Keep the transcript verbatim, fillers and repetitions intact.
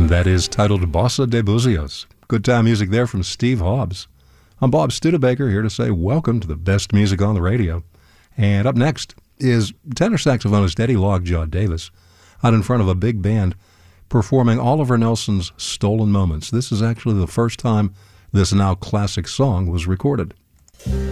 That is titled Bossa de Buzios. Good time music there from Steve Hobbs. I'm Bob Studebaker, here to say welcome to the best music on the radio. And up next is tenor saxophonist Eddie Lockjaw Davis out in front of a big band performing Oliver Nelson's Stolen Moments. This is actually the first time this now classic song was recorded.